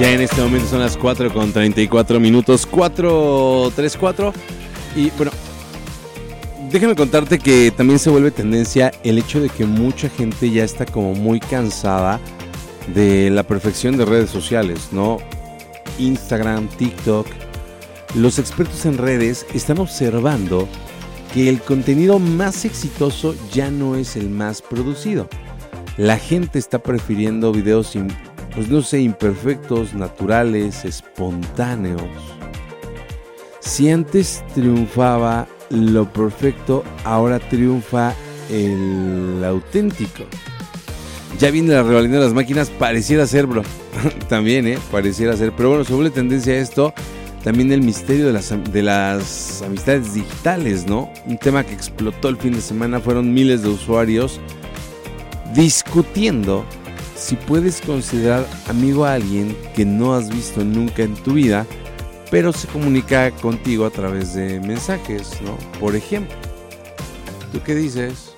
Ya en este momento son las 4:34, 4:34. Y bueno, déjame contarte que también se vuelve tendencia el hecho de que mucha gente ya está como muy cansada de la perfección de redes sociales, ¿no? Instagram, TikTok. Los expertos en redes están observando que el contenido más exitoso ya no es el más producido. La gente está prefiriendo videos pues no sé, imperfectos, naturales, espontáneos. Si antes triunfaba lo perfecto, ahora triunfa el auténtico. Ya viene la rivalidad de las máquinas, pareciera ser, bro. También, pareciera ser. Pero bueno, se vuelve tendencia a esto. También el misterio de las amistades digitales, ¿no? Un tema que explotó el fin de semana. Fueron miles de usuarios discutiendo si puedes considerar amigo a alguien que no has visto nunca en tu vida, pero se comunica contigo a través de mensajes, ¿no? Por ejemplo, ¿tú qué dices?